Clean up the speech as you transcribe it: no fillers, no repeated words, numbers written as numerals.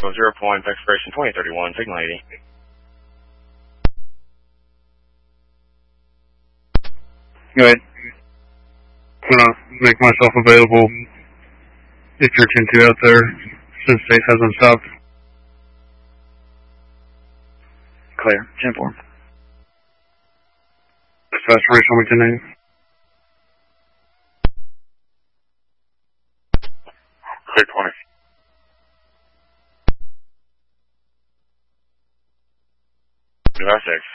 0 point, expiration 2031, signal 80. Go ahead. I'm gonna make myself available if you're 10-2 out there, since state hasn't stopped. Clear. 10-4. Dispatch information on me 10-8. Clear 20. New 6.